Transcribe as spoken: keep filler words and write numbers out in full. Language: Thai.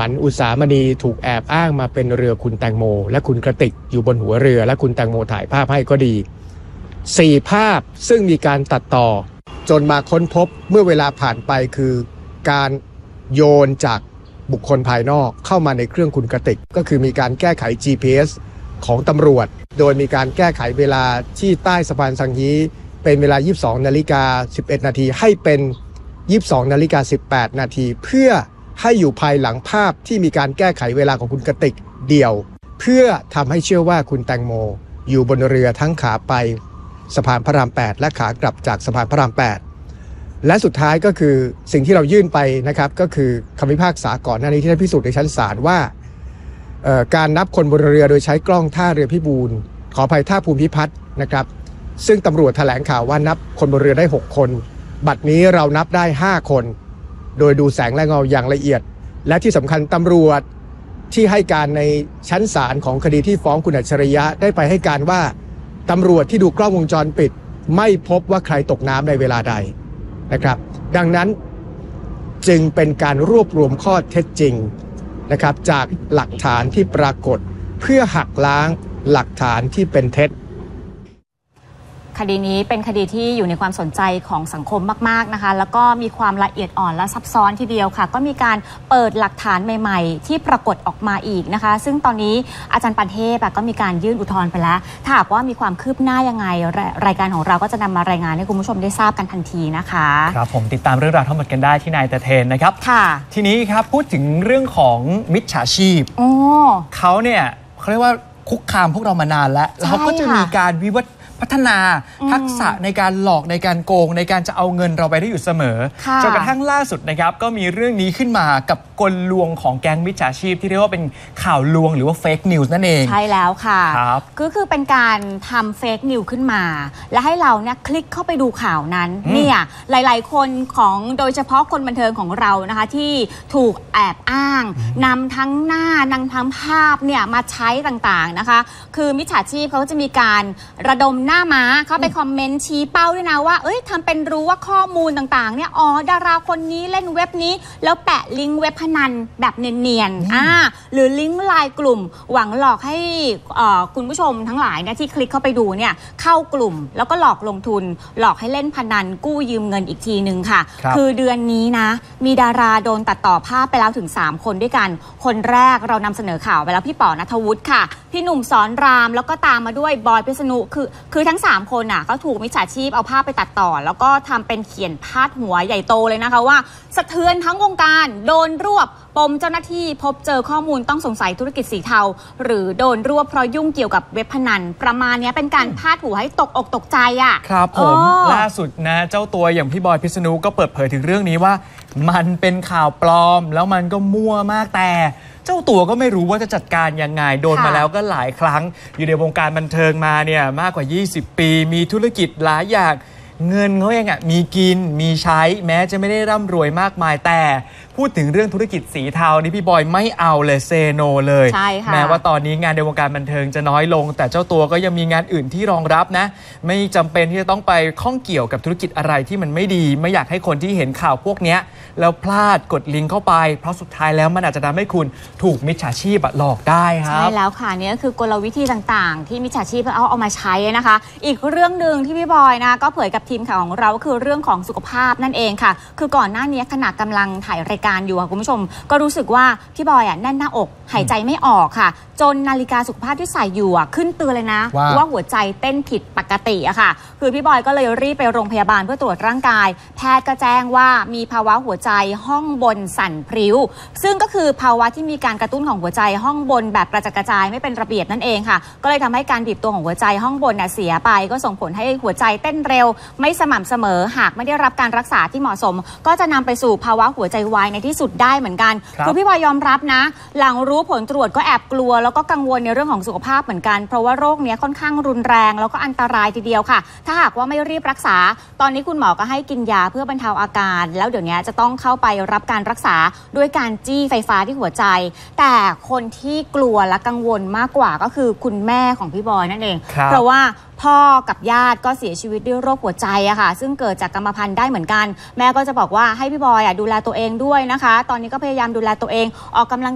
รอุษามณีถูกแอบอ้างมาเป็นเรือคุณแตงโมและคุณกระติกอยู่บนหัวเรือและคุณแตงโมถ่ายภาพให้ก็ดีสี่ภาพซึ่งมีการตัดต่อจนมาค้นพบเมื่อเวลาผ่านไปคือการโยนจากบุคคลภายนอกเข้ามาในเครื่องคุณกระติกก็คือมีการแก้ไข จี พี เอส ของตำรวจโดยมีการแก้ไขเวลาที่ใต้สะพานสังฮีเป็นเวลา ยี่สิบสองนาฬิกาสิบเอ็ดนาทีให้เป็น ยี่สิบสองนาฬิกาสิบแปดนาทีเพื่อให้อยู่ภายหลังภาพที่มีการแก้ไขเวลาของคุณกระติกเดี่ยวเพื่อทำให้เชื่อว่าคุณแตงโมอยู่บนเรือทั้งขาไปสะพานพระรามแปดและขากลับจากสะพานพระรามแปดและสุดท้ายก็คือสิ่งที่เรายื่นไปนะครับก็คือคำพิพากษาก่อนหน้านี้ที่ได้พิสูจน์ในชั้นศาลว่าการนับคนบนเรือโดยใช้กล้องท่าเรือพิบูลขออภัยท่าภูมิพิพัฒน์นะครับซึ่งตำรวจแถลงข่าวว่านับคนบนเรือได้หกคนบัดนี้เรานับได้ห้าคนโดยดูแสงและเงาอย่างละเอียดและที่สำคัญตำรวจที่ให้การในชั้นศาลของคดีที่ฟ้องคุณอัจฉริยะได้ไปให้การว่าตำรวจที่ดูกล้องวงจรปิดไม่พบว่าใครตกน้ำในเวลาใดนะครับดังนั้นจึงเป็นการรวบรวมข้อเท็จจริงนะครับจากหลักฐานที่ปรากฏเพื่อหักล้างหลักฐานที่เป็นเท็จคดีนี้เป็นคดีที่อยู่ในความสนใจของสังคมมากๆนะคะแล้วก็มีความละเอียดอ่อนและซับซ้อนทีเดียวค่ะก็มีการเปิดหลักฐานใหม่ๆที่ปรากฏออกมาอีกนะคะซึ่งตอนนี้อาจารย์ปานเทพก็มีการยื่นอุทธรณ์ไปแล้วถ้าหากว่ามีความคืบหน้ายังไงรายการของเราก็จะนำมารายงานให้คุณผู้ชมได้ทราบกันทันทีนะคะครับผมติดตามเรื่องราวทั้งหมดกันได้ที่นายเตเทนนะครับค่ะทีนี้ครับพูดถึงเรื่องของมิจฉาชีพโอ้เขาเนี่ยเขาเรียกว่าคุกคามพวกเรามานานแล้วแล้วเขาก็จะมีการวิวัฒพัฒนาทักษะในการหลอกในการโกงในการจะเอาเงินเราไปได้อยู่เสมอจนกระทั่งล่าสุดนะครับก็มีเรื่องนี้ขึ้นมากับกลลวงของแก๊งมิจฉาชีพที่เรียกว่าเป็นข่าวลวงหรือว่าเฟกนิวส์นั่นเองใช่แล้วค่ะครับก็คือเป็นการทำเฟกนิวส์ขึ้นมาและให้เราเนี่ยคลิกเข้าไปดูข่าวนั้นเนี่ยหลายๆคนของโดยเฉพาะคนบันเทิงของเรานะคะที่ถูกแอบอ้างนำทั้งหน้านำทั้งภาพเนี่ยมาใช้ต่างๆนะคะคือมิจฉาชีพเขาจะมีการระดมหน้าม้าเข้าไปคอมเมนต์ชี้เป้าด้วยนะว่าเอ้ยทำเป็นรู้ว่าข้อมูลต่างๆเนี่ยอ๋อดาราคนนี้เล่นเว็บนี้แล้วแปะลิงก์เว็บพนันแบบเนียนๆอ่าหรือลิงก์ไลน์กลุ่มหวังหลอกให้คุณผู้ชมทั้งหลายเนี่ยที่คลิกเข้าไปดูเนี่ยเข้ากลุ่มแล้วก็หลอกลงทุนหลอกให้เล่นพนันกู้ยืมเงินอีกทีนึงค่ะ ค, คือเดือนนี้นะมีดาราโดนตัดต่อภาพไปแล้วถึงสามคนด้วยกันคนแรกเรานำเสนอข่าวไปแล้วพี่ป๋อณัฐวุฒิค่ะพี่หนุ่มสอนรามแล้วก็ตามมาด้วยบอยพิษณุคือคือทั้งสามคนน่ะก็ถูกมิจฉาชีพเอาภาพไปตัดต่อแล้วก็ทำเป็นเขียนพาดหัวใหญ่โตเลยนะคะว่าสะเทือนทั้งวงการโดนรวบปมเจ้าหน้าที่พบเจอข้อมูลต้องสงสัยธุรกิจสีเทาหรือโดนรวบเพราะยุ่งเกี่ยวกับเว็บพนันประมาณนี้เป็นการพาดหัวให้ตกอกตกใจอ่ะครับผมล่าสุดนะเจ้าตัวอย่างพี่บอยพิษณุก็เปิดเผยถึงเรื่องนี้ว่ามันเป็นข่าวปลอมแล้วมันก็มั่วมากแต่เจ้าตัวก็ไม่รู้ว่าจะจัดการยังไงโดนมาแล้วก็หลายครั้งอยู่ในวงการบันเทิงมาเนี่ยมากกว่ายี่สิบปีมีธุรกิจหลายอย่างเงินเขาเองอ่ะมีกินมีใช้แม้จะไม่ได้ร่ำรวยมากมายแต่พูดถึงเรื่องธุรกิจสีเทานี่พี่บอยไม่เอาเลยเซโนเลยแม้ว่าตอนนี้งานในวงการบันเทิงจะน้อยลงแต่เจ้าตัวก็ยังมีงานอื่นที่รองรับนะไม่จำเป็นที่จะต้องไปข้องเกี่ยวกับธุรกิจอะไรที่มันไม่ดีไม่อยากให้คนที่เห็นข่าวพวกนี้แล้วพลาดกดลิงก์เข้าไปเพราะสุดท้ายแล้วมันอาจจะทำให้คุณถูกมิจฉาชีพหลอกได้ครับใช่แล้วค่ะนี่ก็คือกลวิธีต่างๆที่มิจฉาชีพเอาเอามาใช้นะคะอีกเรื่องนึงที่พี่บอยนะก็เผยกับทีมข่าวของเราก็คือเรื่องของสุขภาพนั่นเองค่ะคือก่อนหน้านี้ขณะกำลังถ่ายรายการอยู่ค่ะคุณผู้ชมก็รู้สึกว่าพี่บอยอ่ะแน่นหน้าอกหายใจไม่ออกค่ะจนนาฬิกาสุขภาพที่ใส่อยู่อ่ะขึ้นเตือนเลยนะว่า, ว่าหัวใจเต้นผิดปกติอะค่ะคือพี่บอยก็เลยรีบไปโรงพยาบาลเพื่อตรวจร่างกายแพทย์ก็แจ้งว่ามีภาวะหัวใจห้องบนสั่นพริ้วซึ่งก็คือภาวะที่มีการกระตุ้นของหัวใจห้องบนแบบกระจัดกระจายไม่เป็นระเบียบนั่นเองค่ะก็เลยทำให้การบีบตัวของหัวใจห้องบนน่ะเสียไปก็ส่งผลให้หัวใจเต้นเร็วไม่สม่ำเสมอหากไม่ได้รับการรักษาที่เหมาะสมก็จะนำไปสู่ภาวะหัวใจวายในที่สุดได้เหมือนกันคือพี่บอยยอมรับนะหลังรู้ผลตรวจก็แอบกลัวแล้วก็กังวลในเรื่องของสุขภาพเหมือนกันเพราะว่าโรคนี้ค่อนข้างรุนแรงแล้วก็อันตรายทีเดียวค่ะถ้าหากว่าไม่รีบรักษาตอนนี้คุณหมอก็ให้กินยาเพื่อบรรเทาอาการแล้วเดี๋ยวนี้จะต้องเข้าไปรับการรักษาด้วยการจี้ไฟฟ้าที่หัวใจแต่คนที่กลัวและกังวลมากกว่าก็คือคุณแม่ของพี่บอยนั่นเองเพราะว่าพ่อกับญาติก็เสียชีวิตด้วยโรคหัวใจอะค่ะซึ่งเกิดจากกรรมพันธุ์ได้เหมือนกันแม่ก็จะบอกว่าให้พี่บอยอะดูแลตัวเองด้วยนะคะตอนนี้ก็พยายามดูแลตัวเองออกกำลัง